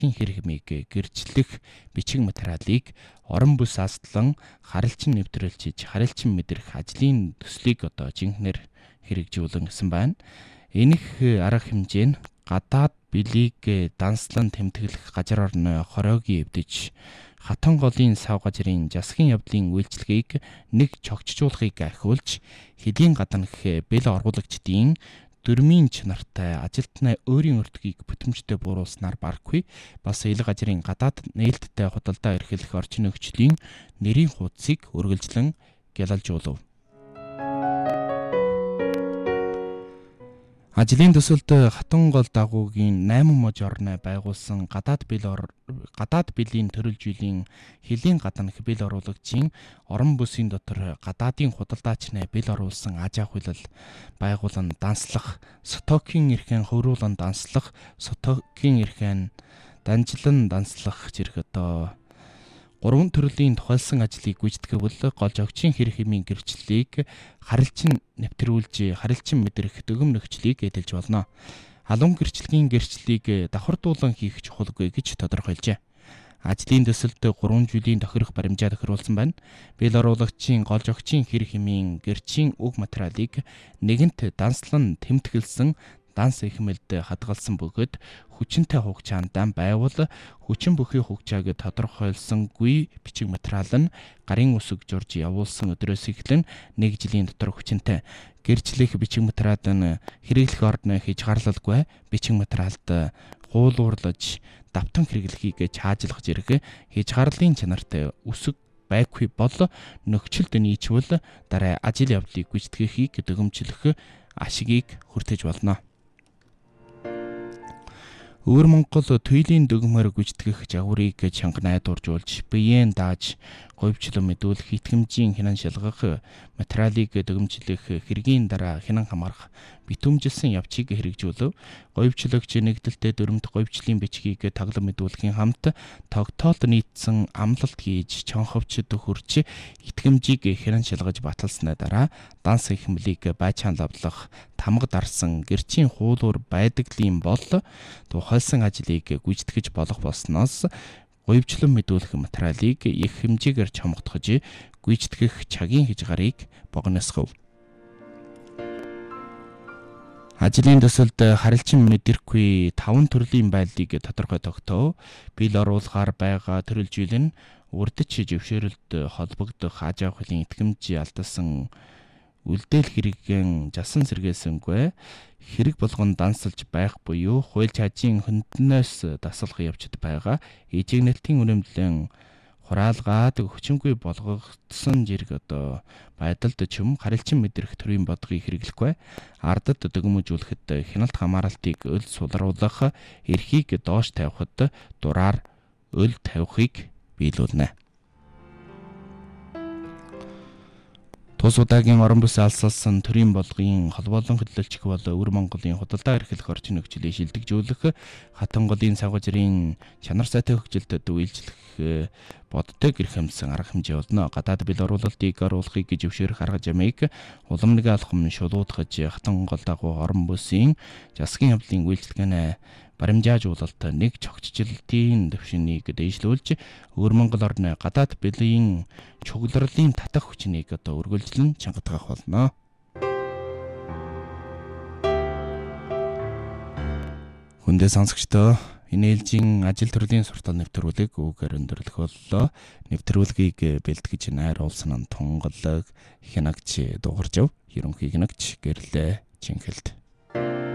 хэрэг хэмээг гэрчлэх бичиг материалыг орон бүс азтлан харилцан нэвтрүүлж харилцан мэдрэх ажлын төслийг жинхнэр хэрэгжүүлэн гэсэн байна. Энэх арга хэмжээ нь гадаад билийг данслан тэмдэглэх газар орны хороогийн эвдэж хатан голын сав газрын засгийн явдлын үйлчлэгийг нэг чогчжуулахыг ахиулж хэдийн гаднах бэл оргуулагчдын дөрмийн чанартай ажилтнаа өөрийн өртгийг бүтэмжтэй бууруулснаар барахгүй бас ил газрын гадаад нээлттэй худалдаа эрхлэх орчин нөхцөлийн нэрийн хуудсыг үргэлжлэн гялалжуулав. Ажлын төсөлд хатан гол дагуугийн 8 мож орны байгуулсан гадаад билийн төрөлжилийн хэлийн гаднах бэл оруулагчийн орон бүсийн дотор гадаадын худалдаачны бэл оруулсан аж ахуйлал байгуулан данслах, стокийн эрхэн хөврүүлэн данслах, стокийн эрхэн данжлан данслах зэрэг 3 төрлийн тухайлсан ажлыг гүйцэтгэвэл гол жогчийн хэрэг хэмээн гэрчлэлийг харилцан нэвтрүүлж харилцан мэдрэх дөгөм нөхцөлийг эдэлж болно. Халуун гэрчлэгийн гэрчлэлийг давхардуулан хийх чухалгүй гэж тодорхойлжээ. Ажлын төсөлд 3 жилийн тохирох баримжаа тохируулсан байна. Бэл оруулагчийн гол жогчийн хэрэг хэмээн гэрчийн уг материалыг нэгэнт данслан тэмдэглэсэн данс ихмэлд хадгалсан бөгөөд хүчинтэй хугацаанд байвал хүчин бүхий хугацааг тодорхойлсонгүй бичиг материал нь гарын үсэг журж явуулсан өдрөөс эхлэн 1 жилийн дотор хүчинтэй гэрчлэх бичиг материал нь хэрэглэх орны хязгаарлалгүй бичиг материалд хуулуурлаж давтан хэрэглэхийг чаажлах зэрэг хязгаарлалын чанартай үсэг байхгүй бол нөхцөлд нийцвэл дараа ажил явдлыг гүйцэтгэхийг дөгөмжлөх ашигийг хүртэж болно. Өвөр Монгол туйлын дөгмөр гүйцэтгэх жагварыг чанга найдваржуулж биеэн дааж говьчлон мэдүүлэх итгэмжийн хянан шалгах материалыг дөгөмжлөх хэргийн дараа хянан хамаарах битүүмжилсэн явцыг хэрэгжүүлв. Говьчлогч нэгдэлтэй дөрөмт говьчлын бичгийг таглан мэдүүлэхийн хамт тогтоолд нийцсэн амлалт хийж чонховчд хүрч итгэмжийг хянан шалгаж баталсны дараа данс ихмлийг байчаан лавлах тамга дарсан гэрчийн хуулуур байдагдлын бол тухайлсан ажлыг гүйцэтгэж болох болсноос говьчлон мэдүүлэх материалыг их хэмжээгээр чомготгож гүйцэтгэх цагийн хязгаарыг богиносгов. Ажлын төсөлд харилцан мэдрэхгүй 5 төрлийн байдлыг тодорхой тогтоов. Бэл оруулахаар байгаа төрөлжил нь урдч зөвшөөрөлд холбогдох аж ахуйлын итгэмж алдсан үлдээл хэрэгэн жасан сэргээсэнгүй хэрэг болгон дансалж байх буюу хууль чаажийн хөндлөнөөс дасалх явцад байгаа эжигнэлтийн үнэмлэн хураалгаад хүчингүй болгогдсон зэрэг байдалд чим харилцан мэдрэх төрийн бодгыг хэрэглэхгүй ардад дөгөмжүүлэхэд хяналт хамааралтыг өл сулруулах эрхийг доош тавихад дураар өл тавихыг биелүүлнэ. Тус удаагийн орон бүс алсалсан төрийн болгын холбоолон хөдөлгч бол Өвөр Монголын худалдаа эрхлэх орчин нөхцөлийг шилдэгжүүлэх хатан голын сав газрын чанар сайтай хөгжилтөд үйлчлэх боддог эрх хэмсэн арга хэмжээ болно. Гадаад бэл оруулалтыг оруулахыг зөвшөөрөх арга замыг уламжлалт алхам шулуудгаж хатан гол дагуу орон бүсийн засгийн явдлын үйлчлэгээ баримжаажуулалт нэг чогтчлтын төвшнийг дэвшлүүлж Өвөр Монгол орны гадаад бэлгийн чугларлын татах хүчнийг үргэлжлэн чангатгах болно. Хүндээ сонсогчдоо энэ ээлжийн ажил төрлийн суртал нэвтрүүлэг үгээр өндөрлөх боллоо. Нэвтрүүлгийг бэлтгэж найр уулсан Тунгалаг хянагч дууржав. Ерөнхий хянагч Гэрлээ Чинхэлд.